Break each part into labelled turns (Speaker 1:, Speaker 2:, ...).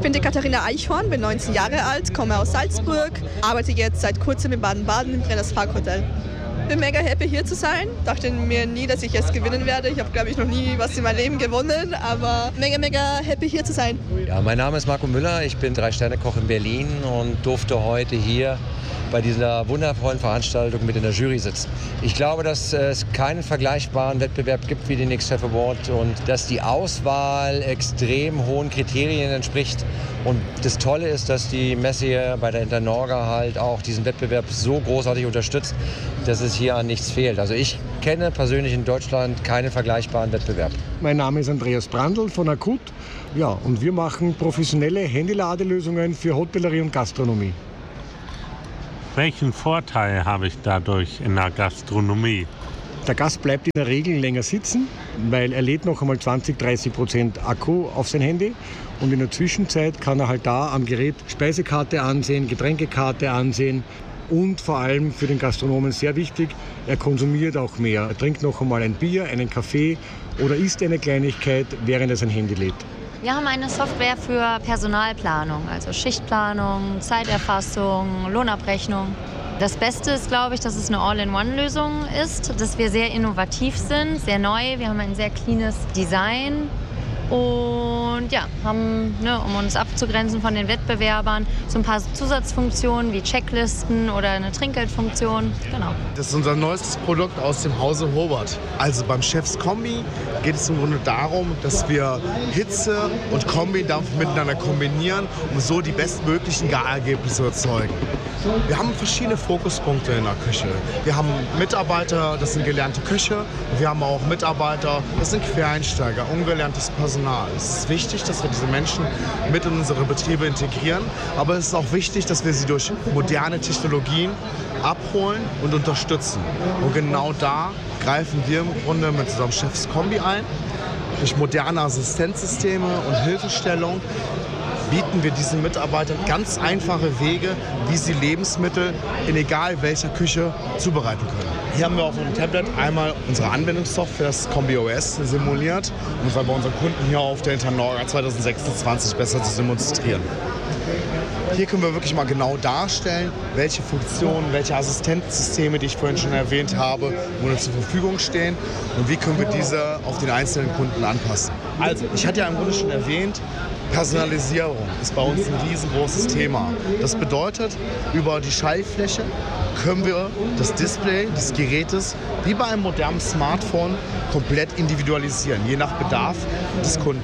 Speaker 1: bin die Katharina Eichhorn, bin 19 Jahre alt, komme aus Salzburg, arbeite jetzt seit kurzem in Baden-Baden im Brenners Parkhotel. Bin mega happy hier zu sein. Dachte mir nie, dass ich es gewinnen werde. Ich habe, glaube ich, noch nie was in meinem Leben gewonnen, aber mega happy hier zu sein.
Speaker 2: Ja, mein Name ist Marco Müller, ich bin 3-Sterne-Koch in Berlin und durfte heute hier bei dieser wundervollen Veranstaltung mit in der Jury sitzen. Ich glaube, dass es keinen vergleichbaren Wettbewerb gibt wie den X-Chef Award und dass die Auswahl extrem hohen Kriterien entspricht. Und das Tolle ist, dass die Messe hier bei der Internorga halt auch diesen Wettbewerb so großartig unterstützt, dass es hier an nichts fehlt. Also ich kenne persönlich in Deutschland keinen vergleichbaren Wettbewerb.
Speaker 3: Mein Name ist Andreas Brandl von Akut. Ja, und wir machen professionelle Handyladelösungen für Hotellerie und Gastronomie.
Speaker 4: Welchen Vorteil habe ich dadurch in der Gastronomie?
Speaker 3: Der Gast bleibt in der Regel länger sitzen, weil er lädt noch einmal 20-30% Akku auf sein Handy. Und in der Zwischenzeit kann er halt da am Gerät Speisekarte ansehen, Getränkekarte ansehen. Und vor allem für den Gastronomen sehr wichtig, er konsumiert auch mehr. Er trinkt noch einmal ein Bier, einen Kaffee oder isst eine Kleinigkeit, während er sein Handy lädt.
Speaker 5: Wir haben eine Software für Personalplanung, also Schichtplanung, Zeiterfassung, Lohnabrechnung. Das Beste ist, glaube ich, dass es eine All-in-One-Lösung ist, dass wir sehr innovativ sind, sehr neu. Wir haben ein sehr cleanes Design und ja, haben, um uns abzugrenzen von den Wettbewerbern, so ein paar Zusatzfunktionen wie Checklisten oder eine Trinkgeldfunktion. Genau.
Speaker 6: Das ist unser neuestes Produkt aus dem Hause Hobart. Also beim Chefs Kombi geht es im Grunde darum, dass wir Hitze und Kombidampf miteinander kombinieren, um so die bestmöglichen Garergebnisse zu erzeugen. Wir haben verschiedene Fokuspunkte in der Küche. Wir haben Mitarbeiter, das sind gelernte Köche. Wir haben auch Mitarbeiter, das sind Quereinsteiger, ungelerntes Personal. Es ist wichtig, dass wir diese Menschen mit in unsere Betriebe integrieren. Aber es ist auch wichtig, dass wir sie durch moderne Technologien abholen und unterstützen. Und genau da greifen wir im Grunde mit unserem Chefs Kombi ein. Durch moderne Assistenzsysteme und Hilfestellung bieten wir diesen Mitarbeitern ganz einfache Wege, wie sie Lebensmittel in egal welcher Küche zubereiten können. Hier haben wir auf dem Tablet einmal unsere Anwendungssoftware, das Kombi OS, simuliert, um es bei unseren Kunden hier auf der Internorga 2026 besser zu demonstrieren. Hier können wir wirklich mal genau darstellen, welche Funktionen, welche Assistenzsysteme, die ich vorhin schon erwähnt habe, uns zur Verfügung stehen und wie können wir diese auf den einzelnen Kunden anpassen. Also, ich hatte ja im Grunde schon erwähnt, Personalisierung ist bei uns ein riesengroßes Thema. Das bedeutet, über die Schaltfläche können wir das Display des Gerätes wie bei einem modernen Smartphone komplett individualisieren, je nach Bedarf des Kunden.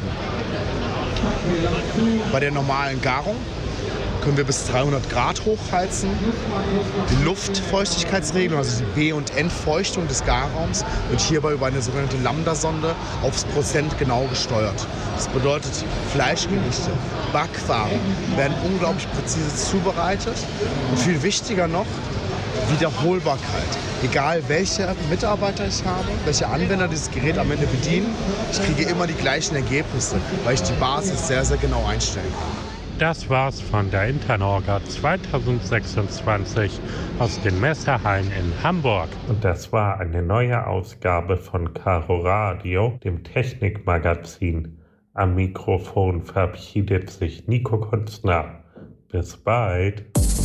Speaker 6: Bei der normalen Garung können wir bis 300 Grad hochheizen. Die Luftfeuchtigkeitsregelung, also die B- und Entfeuchtung des Garraums, wird hierbei über eine sogenannte Lambda-Sonde aufs Prozent genau gesteuert. Das bedeutet, Fleischgerichte, Backwaren werden unglaublich präzise zubereitet und viel wichtiger noch, Wiederholbarkeit. Egal welche Mitarbeiter ich habe, welche Anwender dieses Gerät am Ende bedienen, ich kriege immer die gleichen Ergebnisse, weil ich die Basis sehr, sehr genau einstellen kann.
Speaker 4: Das war's von der Internorga 2026 aus den Messehallen in Hamburg. Und das war eine neue Ausgabe von Caro Radio, dem Technikmagazin. Am Mikrofon verabschiedet sich Nico Kunstner. Bis bald.